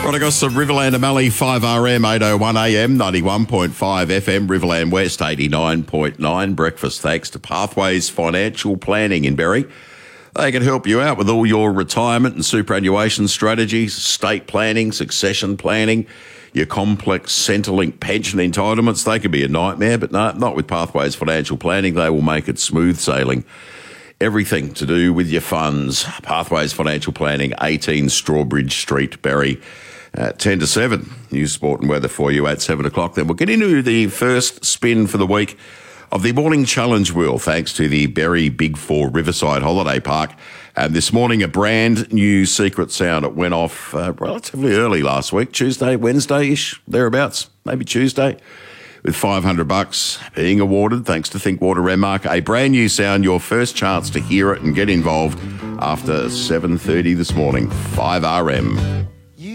Right, I got some Riverland Amallee 5RM 801 AM 91.5 FM, Riverland West 89.9. Breakfast thanks to Pathways Financial Planning in Berry. They can help you out with all your retirement and superannuation strategies, estate planning, succession planning, your complex Centrelink pension entitlements. They can be a nightmare, but no, not with Pathways Financial Planning. They will make it smooth sailing. Everything to do with your funds. Pathways Financial Planning, 18 Strawbridge Street, Berry. 10 to 7, news, sport and weather for you at 7 o'clock. Then we'll get into the first spin for the week of the Morning Challenge Wheel, thanks to the Berry Big Four Riverside Holiday Park. And this morning, a brand new secret sound. It went off relatively early last week, Tuesday, Wednesday-ish, thereabouts, maybe Tuesday, with $500 being awarded, thanks to Thinkwater Renmark. A brand new sound, your first chance to hear it and get involved after 7:30 this morning, 5RM.